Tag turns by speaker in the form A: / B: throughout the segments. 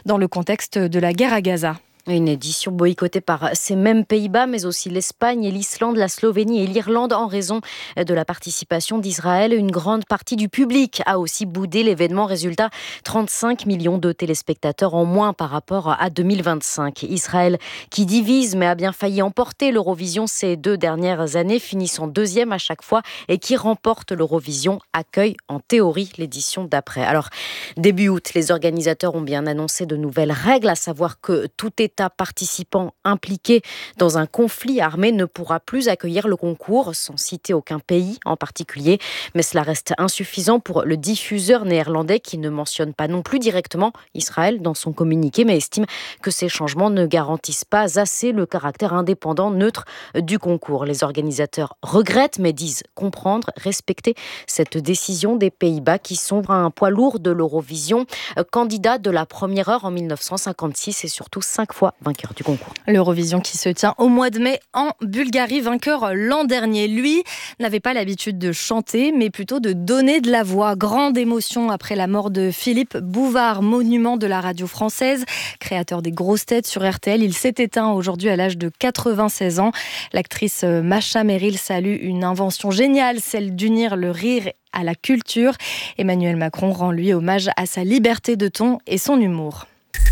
A: dans le contexte de la guerre à Gaza.
B: Une édition boycottée par ces mêmes Pays-Bas, mais aussi l'Espagne et l'Islande, la Slovénie et l'Irlande en raison de la participation d'Israël. Une grande partie du public a aussi boudé l'événement. Résultat, 35 millions de téléspectateurs en moins par rapport à 2025. Israël qui divise mais a bien failli emporter l'Eurovision ces 2 dernières années, finissant 2e à chaque fois et qui remporte l'Eurovision, accueille en théorie l'édition d'après. Alors, début août, les organisateurs ont bien annoncé de nouvelles règles, à savoir que tout État participant impliqué dans un conflit armé ne pourra plus accueillir le concours, sans citer aucun pays en particulier. Mais cela reste insuffisant pour le diffuseur néerlandais qui ne mentionne pas non plus directement Israël dans son communiqué, mais estime que ces changements ne garantissent pas assez le caractère indépendant, neutre du concours. Les organisateurs regrettent, mais disent comprendre, respecter cette décision des Pays-Bas qui sont un poids lourd de l'Eurovision, candidat de la première heure en 1956 et surtout 5 fois vainqueur du concours.
A: L'Eurovision qui se tient au mois de mai en Bulgarie, vainqueur l'an dernier. Lui n'avait pas l'habitude de chanter, mais plutôt de donner de la voix. Grande émotion après la mort de Philippe Bouvard, monument de la radio française, créateur des grosses têtes sur RTL. Il s'est éteint aujourd'hui à l'âge de 96 ans. L'actrice Macha Merrill salue une invention géniale, celle d'unir le rire à la culture. Emmanuel Macron rend lui hommage à sa liberté de ton et son humour.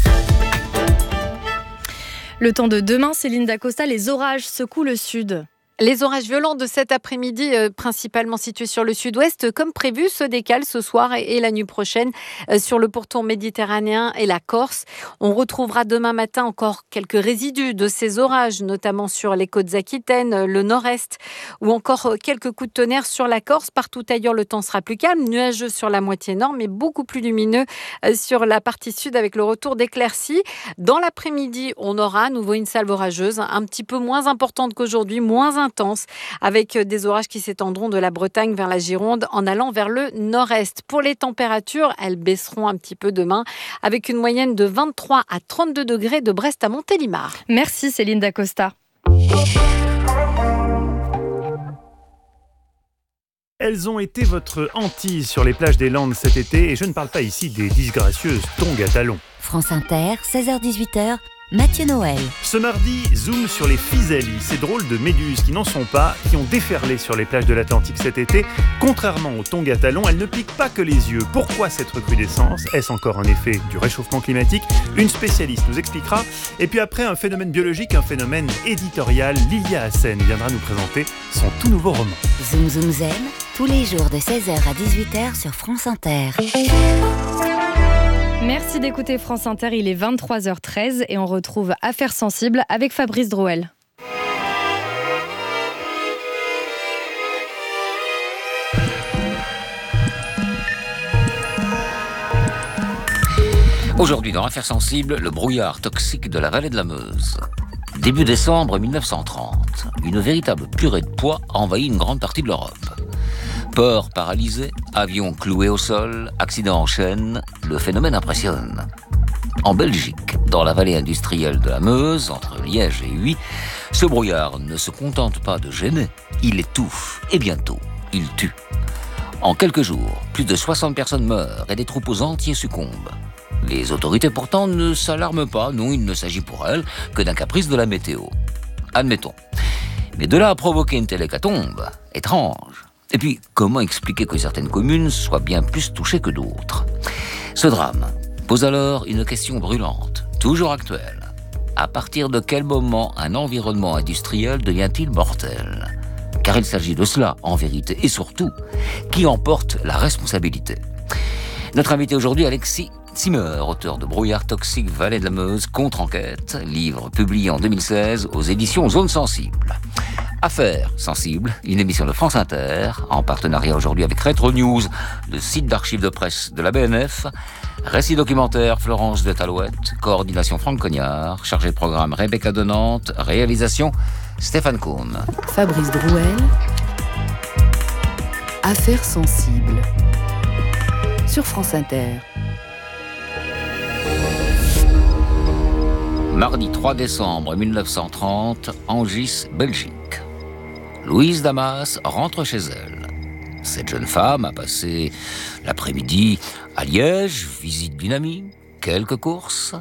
A: Le temps de demain, Céline Dacosta, les orages secouent le sud.
C: Les orages violents de cet après-midi, principalement situés sur le sud-ouest, comme prévu, se décalent ce soir et la nuit prochaine sur le pourtour méditerranéen et la Corse. On retrouvera demain matin encore quelques résidus de ces orages, notamment sur les côtes aquitaines, le nord-est, ou encore quelques coups de tonnerre sur la Corse. Partout ailleurs, le temps sera plus calme, nuageux sur la moitié nord, mais beaucoup plus lumineux sur la partie sud avec le retour d'éclaircies. Dans l'après-midi, on aura à nouveau une salve orageuse, un petit peu moins importante qu'aujourd'hui, moins intense, avec des orages qui s'étendront de la Bretagne vers la Gironde en allant vers le nord-est. Pour les températures, elles baisseront un petit peu demain, avec une moyenne de 23 à 32 degrés de Brest à Montélimar.
A: Merci Céline Dacosta.
D: Elles ont été votre hantise sur les plages des Landes cet été, et je ne parle pas ici des disgracieuses tongs à talons.
E: France Inter, 16h-18h, Mathieu Noël.
D: Ce mardi, zoom sur les physalis, ces drôles de méduses qui n'en sont pas, qui ont déferlé sur les plages de l'Atlantique cet été. Contrairement aux tongs à talons, elles ne piquent pas que les yeux. Pourquoi cette recrudescence ? Est-ce encore un effet du réchauffement climatique ? Une spécialiste nous expliquera. Et puis après, un phénomène biologique, un phénomène éditorial. Lilia Hassen viendra nous présenter son tout nouveau roman.
E: Zoom Zoom Zen, tous les jours de 16h à 18h sur France Inter.
A: Merci d'écouter France Inter, il est 23h13 et on retrouve Affaires sensibles avec Fabrice Drouel.
F: Aujourd'hui dans Affaires sensibles, le brouillard toxique de la vallée de la Meuse. Début décembre 1930, une véritable purée de poids a envahi une grande partie de l'Europe. Port paralysé, avions cloués au sol, accidents en chaîne, le phénomène impressionne. En Belgique, dans la vallée industrielle de la Meuse, entre Liège et Huy, ce brouillard ne se contente pas de gêner, il étouffe et bientôt, il tue. En quelques jours, plus de 60 personnes meurent et des troupeaux entiers succombent. Les autorités pourtant ne s'alarment pas, non, il ne s'agit pour elles que d'un caprice de la météo. Admettons. Mais de là à provoquer une telle hécatombe, étrange. Et puis, comment expliquer que certaines communes soient bien plus touchées que d'autres ? Ce drame pose alors une question brûlante, toujours actuelle. À partir de quel moment un environnement industriel devient-il mortel ? Car il s'agit de cela, en vérité, et surtout, qui en porte la responsabilité ? Notre invité aujourd'hui, Alexis Zimmer, auteur de Brouillard toxique, Vallée de la Meuse, contre-enquête, livre publié en 2016 aux éditions Zone Sensible. Affaires sensibles, une émission de France Inter, en partenariat aujourd'hui avec Retro News, le site d'archives de presse de la BNF, récit documentaire Florence de Talouette, coordination Franck Cognard, chargé de programme Rebecca de Nantes, réalisation Stéphane Cohn.
G: Fabrice Drouel, Affaires sensibles, sur France Inter.
F: Mardi 3 décembre 1930, Angis, Belgique. Louise Damas rentre chez elle. Cette jeune femme a passé l'après-midi à Liège, visite d'une amie, quelques courses.